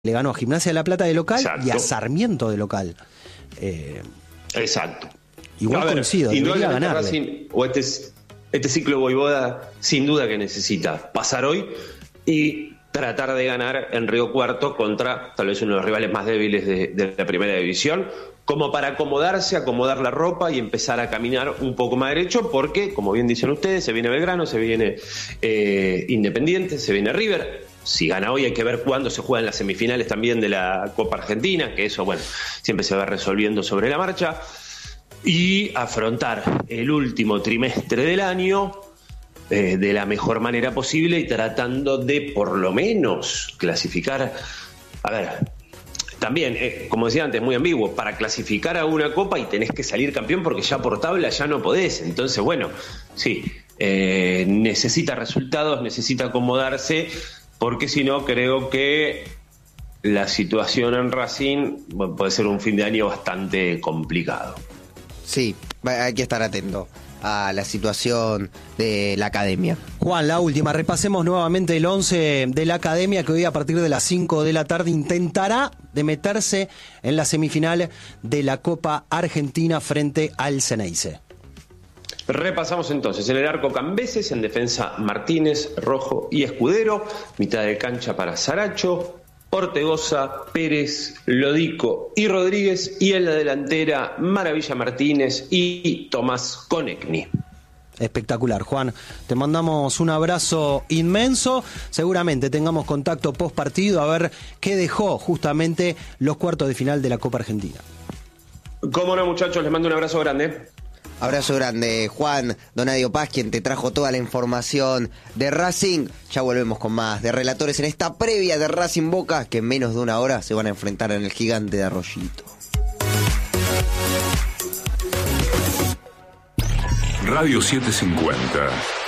Le ganó a Gimnasia de La Plata de local. Exacto. Y a Sarmiento de local. Exacto. Igual coincido, debería ganarle. Racing, o este ciclo Voivoda sin duda que necesita pasar hoy y tratar de ganar en Río Cuarto contra tal vez uno de los rivales más débiles de la primera división, como para acomodarse, acomodar la ropa y empezar a caminar un poco más derecho, porque, como bien dicen ustedes, se viene Belgrano, se viene Independiente, se viene River. Si gana hoy hay que ver cuándo se juegan las semifinales también de la Copa Argentina, que eso, bueno, siempre se va resolviendo sobre la marcha, y afrontar el último trimestre del año de la mejor manera posible y tratando de, por lo menos, clasificar. A ver, también, como decía antes, muy ambiguo, para clasificar a una Copa y tenés que salir campeón porque ya por tabla ya no podés. Entonces, bueno, sí, necesita resultados, necesita acomodarse, porque si no creo que la situación en Racing puede ser un fin de año bastante complicado. Sí, hay que estar atento a la situación de la academia. Juan, la última, repasemos nuevamente el 11 de la academia, que hoy a partir de las 5 de la tarde intentará de meterse en la semifinal de la Copa Argentina frente al Ceneice. Repasamos entonces: en el arco Cambeses, en defensa Martínez, Rojo y Escudero, mitad de cancha para Saracho, Ortegoza, Pérez, Lodico y Rodríguez, y en la delantera Maravilla Martínez y Tomás Konechny. Espectacular, Juan. Te mandamos un abrazo inmenso. Seguramente tengamos contacto post partido a ver qué dejó justamente los cuartos de final de la Copa Argentina. Cómo no, muchachos, les mando un abrazo grande. Abrazo grande, Juan. Donadio Paz, quien te trajo toda la información de Racing. Ya volvemos con más de relatores en esta previa de Racing Boca, que en menos de una hora se van a enfrentar en el Gigante de Arroyito. Radio 750.